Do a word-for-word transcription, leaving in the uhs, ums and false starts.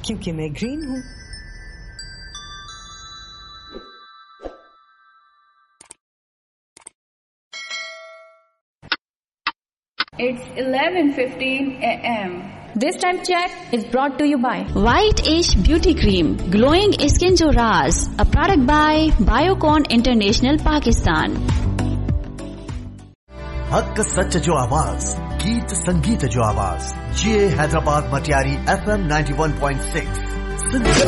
क्योंकि मैं ग्रीन हूँ। It's eleven fifteen a m This time check is brought to you by White Ash Beauty Cream, Glowing Skin Jo Raaz, a product by Biocon International Pakistan. हक सच जो आवाज, गीत संगीत जो आवाज, ये Hyderabad Matiari F M ninety one point six.